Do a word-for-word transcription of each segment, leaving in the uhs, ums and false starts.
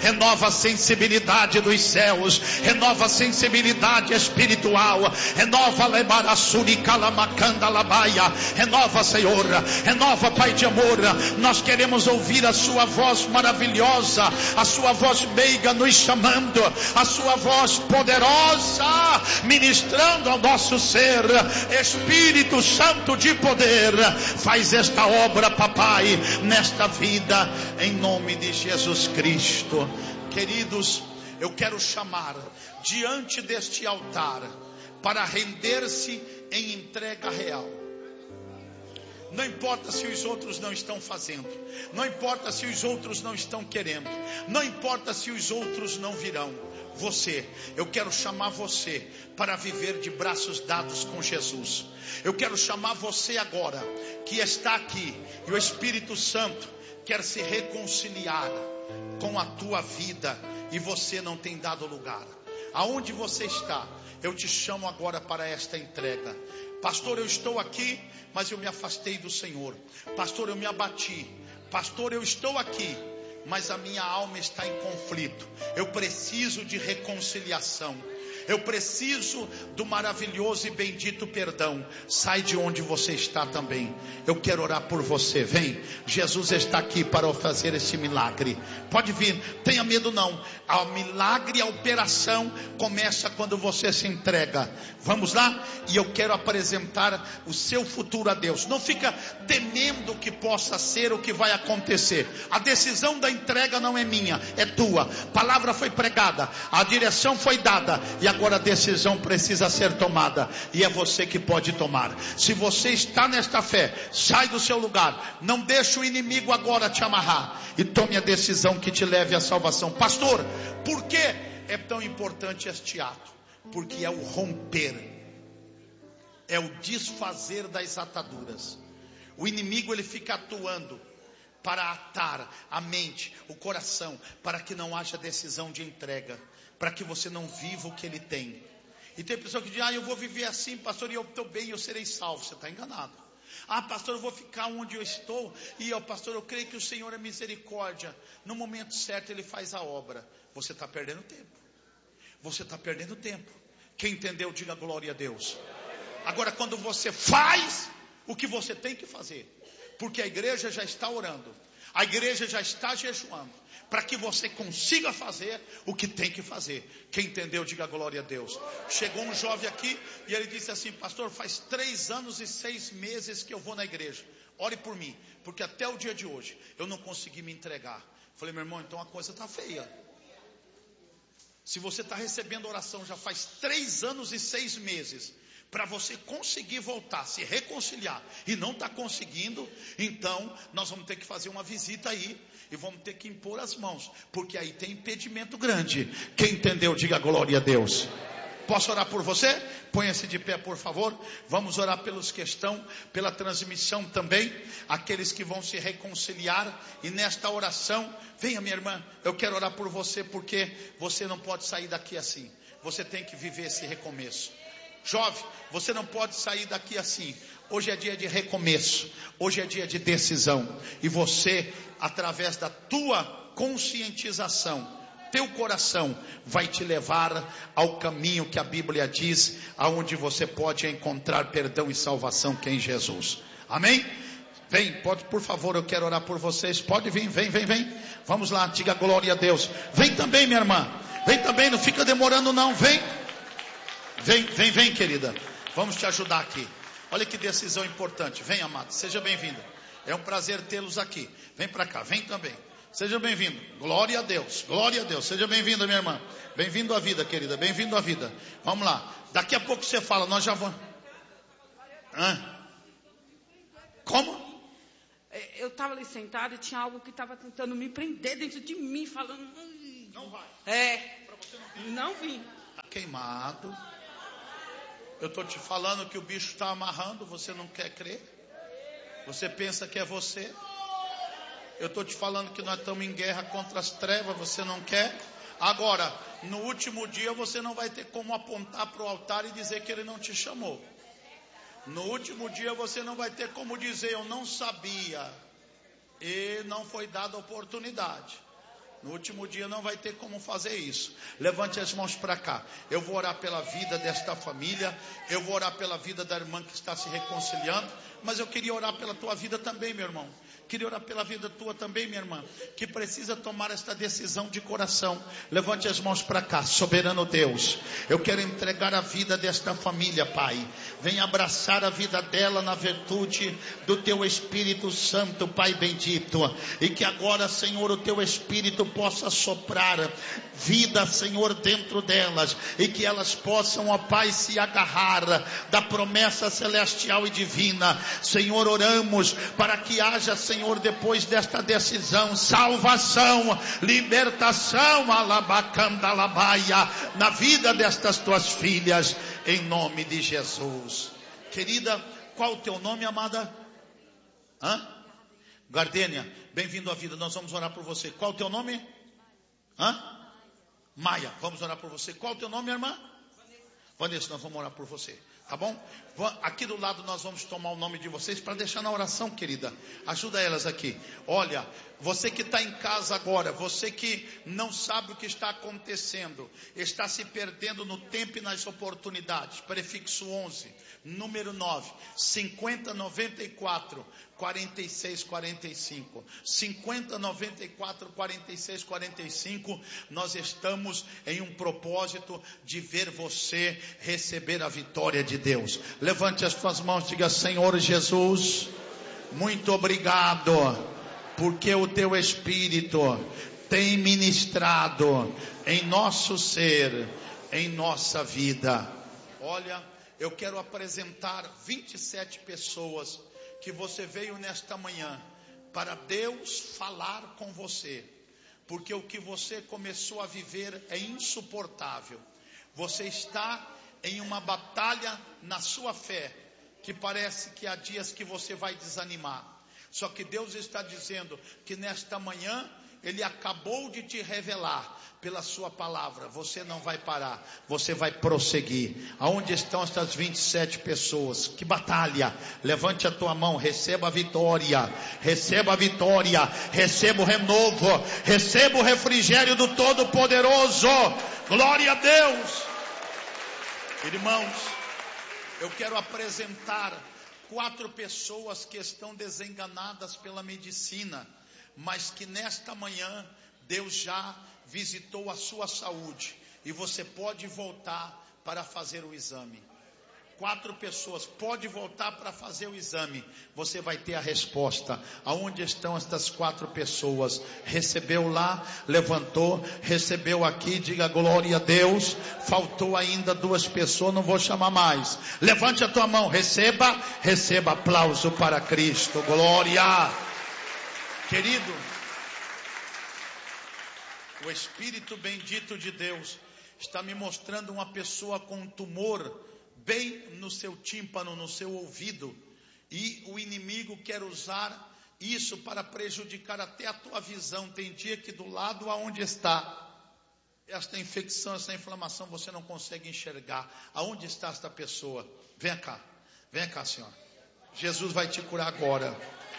renova a sensibilidade dos céus, renova a sensibilidade espiritual, renova renova, Senhor, renova, Pai de amor. Nós queremos ouvir a sua voz maravilhosa, a sua voz meiga nos chamando, a sua voz poderosa ministrando ao nosso ser. Espírito Santo de poder, faz esta obra, papai, nesta vida, em nome de Jesus Cristo. Queridos, eu quero chamar diante deste altar para render-se em entrega real. Não importa se os outros não estão fazendo, não importa se os outros não estão querendo, não importa se os outros não virão. Você, eu quero chamar você para viver de braços dados com Jesus. Eu quero chamar você agora, que está aqui, e o Espírito Santo quer se reconciliar com a tua vida, e você não tem dado lugar. Aonde você está, eu te chamo agora para esta entrega. Pastor, eu estou aqui, mas eu me afastei do Senhor. Pastor, eu me abati. Pastor, eu estou aqui, mas a minha alma está em conflito. Eu preciso de reconciliação. Eu preciso do maravilhoso e bendito perdão. Sai de onde você está também. Eu quero orar por você. Vem, Jesus está aqui para fazer esse milagre. Pode vir, tenha medo não. O milagre, a operação começa quando você se entrega. Vamos lá? E eu quero apresentar o seu futuro a Deus. Não fica temendo o que possa ser, o que vai acontecer. A decisão da entrega não é minha, é tua. A palavra foi pregada, a direção foi dada, e agora a decisão precisa ser tomada, e é você que pode tomar. Se você está nesta fé, sai do seu lugar, não deixe o inimigo agora te amarrar, e tome a decisão que te leve à salvação. Pastor, por que é tão importante este ato? Porque é o romper, é o desfazer das ataduras. O inimigo, ele fica atuando para atar a mente, o coração, para que não haja decisão de entrega, para que você não viva o que ele tem. E tem pessoa que diz: ah, eu vou viver assim, pastor, e eu estou bem, eu serei salvo. Você está enganado. Ah, pastor, eu vou ficar onde eu estou, e ó, pastor, eu creio que o Senhor é misericórdia. No momento certo ele faz a obra. Você está perdendo tempo. Você está perdendo tempo. Quem entendeu, diga glória a Deus. Agora, quando você faz o que você tem que fazer, porque a igreja já está orando, a igreja já está jejuando, para que você consiga fazer o que tem que fazer. Quem entendeu, diga glória a Deus. Chegou um jovem aqui e ele disse assim: pastor, faz três anos e seis meses que eu vou na igreja. Ore por mim, porque até o dia de hoje eu não consegui me entregar. Falei: meu irmão, então a coisa está feia. Se você está recebendo oração já faz três anos e seis meses, para você conseguir voltar, se reconciliar, e não está conseguindo, então nós vamos ter que fazer uma visita aí, e vamos ter que impor as mãos, porque aí tem impedimento grande. Quem entendeu, diga glória a Deus. Posso orar por você? Ponha-se de pé, por favor. Vamos orar pelos que estão, pela transmissão também, aqueles que vão se reconciliar. E nesta oração, venha minha irmã, eu quero orar por você, porque você não pode sair daqui assim. Você tem que viver esse recomeço. Jovem, você não pode sair daqui assim. Hoje é dia de recomeço, hoje é dia de decisão, e você, através da tua conscientização, teu coração vai te levar ao caminho que a Bíblia diz, aonde você pode encontrar perdão e salvação, que é em Jesus. Amém? Vem, pode, por favor, eu quero orar por vocês. Pode vir, vem, vem, vem. Vamos lá, diga glória a Deus. Vem também, minha irmã, vem também, não fica demorando não, vem. Vem, vem, vem, querida. Vamos te ajudar aqui. Olha que decisão importante. Vem, amado, seja bem-vindo. É um prazer tê-los aqui. Vem para cá, vem também. Seja bem-vindo. Glória a Deus, glória a Deus. Seja bem-vinda, minha irmã. Bem-vindo à vida, querida. Bem-vindo à vida. Vamos lá. Daqui a pouco você fala, nós já vamos. Hã? Como? Eu estava ali sentada e tinha algo que estava tentando me prender dentro de mim, falando. Não vai. É. Para você não vir. Não vim. Está queimado. Eu estou te falando que o bicho está amarrando, você não quer crer? Você pensa que é você? Eu estou te falando que nós estamos em guerra contra as trevas, você não quer? Agora, no último dia você não vai ter como apontar para o altar e dizer que ele não te chamou. No último dia você não vai ter como dizer: eu não sabia, e não foi dada oportunidade. No último dia não vai ter como fazer isso. Levante as mãos para cá. Eu vou orar pela vida desta família. Eu vou orar pela vida da irmã que está se reconciliando. Mas eu queria orar pela tua vida também, meu irmão. Queria orar pela vida tua também, minha irmã, que precisa tomar esta decisão de coração. Levante as mãos para cá. Soberano Deus, eu quero entregar a vida desta família, Pai. Venha abraçar a vida dela na virtude do teu Espírito Santo, Pai bendito. E que agora, Senhor, o teu Espírito possa soprar vida, Senhor, dentro delas. E que elas possam, ó Pai, se agarrar da promessa celestial e divina. Senhor, oramos para que haja, Senhor, depois desta decisão, salvação, libertação, alabacanda, alabaia, na vida destas tuas filhas, em nome de Jesus. Querida, qual o teu nome, amada? Hã? Gardênia, bem-vindo à vida, nós vamos orar por você. Qual o teu nome? Hã? Maia, vamos orar por você. Qual o teu nome, irmã? Vanessa, nós vamos orar por você. Tá bom? Aqui do lado nós vamos tomar o nome de vocês para deixar na oração, querida. Ajuda elas aqui. Olha, você que está em casa agora, você que não sabe o que está acontecendo, está se perdendo no tempo e nas oportunidades. Prefixo onze, número nove, cinquenta, noventa e quatro, quarenta e seis, quarenta e cinco. cinquenta, noventa e quatro, quarenta e seis, quarenta e cinco. Nós estamos em um propósito de ver você receber a vitória de Deus. Levante as tuas mãos e diga: Senhor Jesus, muito obrigado, porque o teu Espírito tem ministrado em nosso ser, em nossa vida. Olha, eu quero apresentar vinte e sete pessoas que você veio nesta manhã para Deus falar com você, porque o que você começou a viver é insuportável. Você está em uma batalha na sua fé, que parece que há dias que você vai desanimar. Só que Deus está dizendo que nesta manhã Ele acabou de te revelar pela sua palavra. Você não vai parar, você vai prosseguir. Aonde estão estas vinte e sete pessoas? Que batalha! Levante a tua mão, receba a vitória, receba a vitória, receba o renovo, receba o refrigério do Todo-Poderoso. Glória a Deus! Irmãos, eu quero apresentar quatro pessoas que estão desenganadas pela medicina, mas que nesta manhã Deus já visitou a sua saúde e você pode voltar para fazer o exame. Quatro pessoas, pode voltar para fazer o exame. Você vai ter a resposta. Aonde estão estas quatro pessoas? Recebeu lá, levantou, recebeu aqui, diga glória a Deus. Faltou ainda duas pessoas, não vou chamar mais. Levante a tua mão, receba, receba aplauso para Cristo, glória. Querido, o Espírito bendito de Deus está me mostrando uma pessoa com um tumor bem no seu tímpano, no seu ouvido, e o inimigo quer usar isso para prejudicar até a tua visão. Tem dia que do lado aonde está esta infecção, essa inflamação, você não consegue enxergar. Aonde está esta pessoa? Vem cá, vem cá, senhora. Jesus vai te curar agora.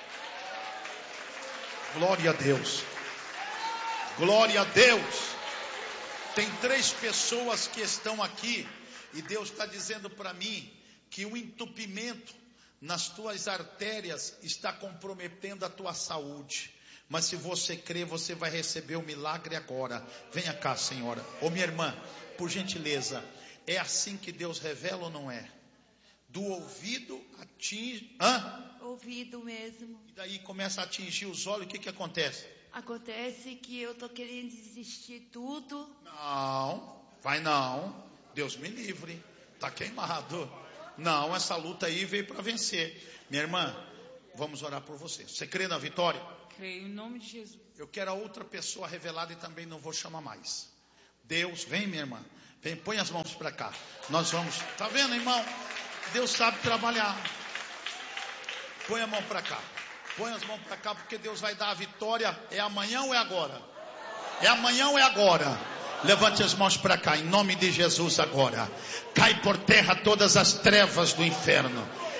Glória a Deus, glória a Deus. Tem três pessoas que estão aqui e Deus está dizendo para mim que o entupimento nas tuas artérias está comprometendo a tua saúde. Mas se você crer, você vai receber o milagre agora. Venha cá, senhora. Ô minha irmã, por gentileza, é assim que Deus revela ou não é? Do ouvido atinge... Hã? Ouvido mesmo. E daí começa a atingir os olhos, o que que acontece? Acontece que eu tô querendo desistir tudo. Não, vai não. Deus me livre, está queimado. Não, essa luta aí veio para vencer. Minha irmã, vamos orar por você. Você crê na vitória? Creio em nome de Jesus. Eu quero a outra pessoa revelada e também não vou chamar mais. Deus, vem minha irmã, vem, põe as mãos para cá. Nós vamos, tá vendo, irmão? Deus sabe trabalhar. Põe a mão para cá. Põe as mãos para cá, porque Deus vai dar a vitória. É amanhã ou é agora? É amanhã ou é agora? Levante as mãos para cá, em nome de Jesus agora. Cai por terra todas as trevas do inferno. Cai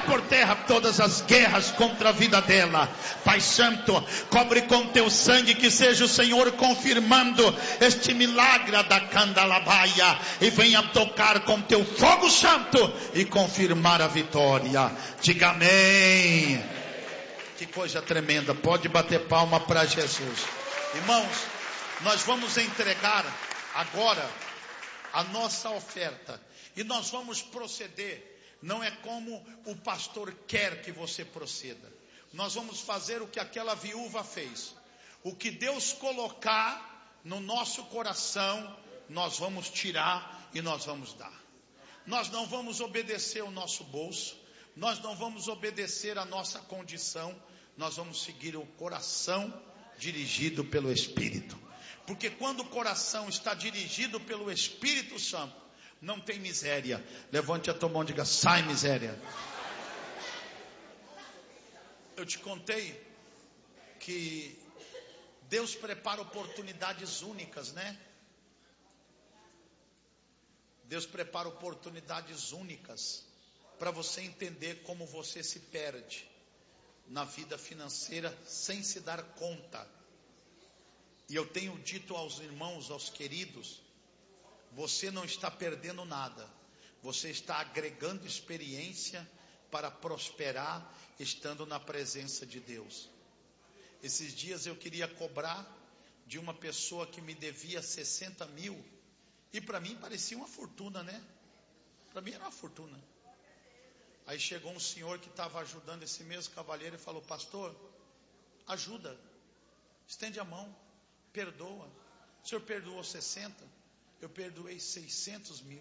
por terra todas as guerras contra a vida dela. Pai Santo, cobre com teu sangue, que seja o Senhor confirmando este milagre da Candalabaia, e venha tocar com teu fogo santo e confirmar a vitória. Diga amém. Que coisa tremenda. Pode bater palma para Jesus. Irmãos, nós vamos entregar agora a nossa oferta, e nós vamos proceder. Não é como o pastor quer que você proceda. Nós vamos fazer o que aquela viúva fez. O que Deus colocar no nosso coração, nós vamos tirar e nós vamos dar. Nós não vamos obedecer o nosso bolso. Nós não vamos obedecer a nossa condição. Nós vamos seguir o coração dirigido pelo Espírito. Porque quando o coração está dirigido pelo Espírito Santo, não tem miséria. Levante a tua mão e diga: sai miséria. Eu te contei que Deus prepara oportunidades únicas, né? Deus prepara oportunidades únicas para você entender como você se perde na vida financeira sem se dar conta. E eu tenho dito aos irmãos, aos queridos, você não está perdendo nada. Você está agregando experiência para prosperar, estando na presença de Deus. Esses dias eu queria cobrar de uma pessoa que me devia sessenta mil. E para mim parecia uma fortuna, né? Para mim era uma fortuna. Aí chegou um senhor que estava ajudando esse mesmo cavalheiro e falou: pastor, ajuda. Estende a mão. Perdoa. O senhor perdoou sessenta? Eu perdoei seiscentos mil.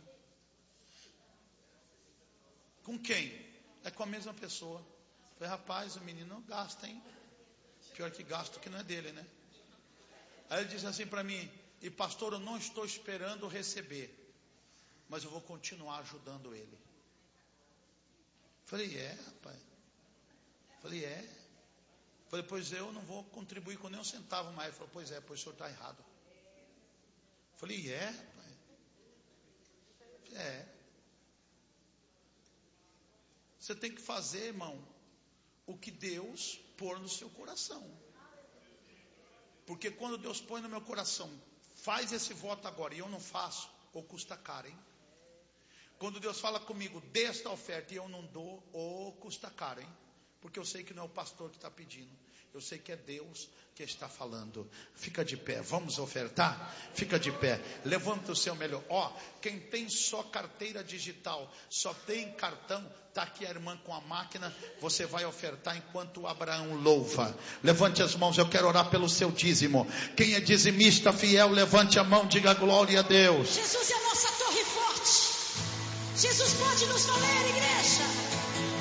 Com quem? É com a mesma pessoa. Eu falei: rapaz, o menino gasta, hein? Pior que gasto que não é dele, né? Aí ele disse assim para mim: e pastor, eu não estou esperando receber, mas eu vou continuar ajudando ele. Eu falei: é, rapaz. Eu falei: é. Eu falei: pois eu não vou contribuir com nem um centavo mais. Ele falou: pois é, pois o senhor está errado. Eu falei: é, rapaz. É. Você tem que fazer, irmão, o que Deus pôr no seu coração. Porque quando Deus põe no meu coração, faz esse voto agora, e eu não faço, ou custa caro, hein? Quando Deus fala comigo, dê esta oferta, e eu não dou, ou custa caro, hein? Porque eu sei que não é o pastor que está pedindo. Eu sei que é Deus que está falando. Fica de pé, vamos ofertar? Fica de pé, levanta o seu melhor. Ó, quem tem só carteira digital, só tem cartão, está aqui a irmã com a máquina. Você vai ofertar enquanto Abraão louva. Levante as mãos, eu quero orar pelo seu dízimo. Quem é dizimista fiel, levante a mão, diga glória a Deus. Jesus é a nossa torre forte. Jesus pode nos valer, igreja.